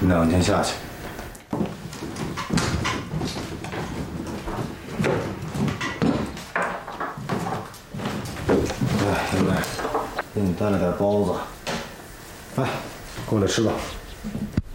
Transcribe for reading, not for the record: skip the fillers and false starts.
你们两个先下去。哎，妹妹，给你带了点包子，来，过来吃吧。